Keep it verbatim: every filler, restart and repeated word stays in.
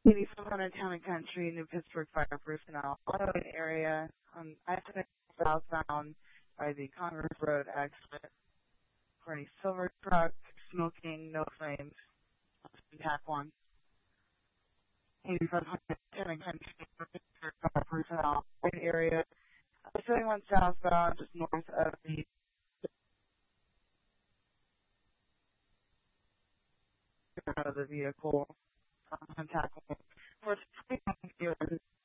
eighty-five hundred Town and Country, New Pittsburgh Fireproof Canal, Auto area on I southbound by the Congress Road exit for any silver truck, smoking, no flames, tack one. eighty-five hundred Town and Country, New Pittsburgh Fireproof Canal, area, seventy-one southbound, just north of the out of the vehicle, um, tack one. For twenty-one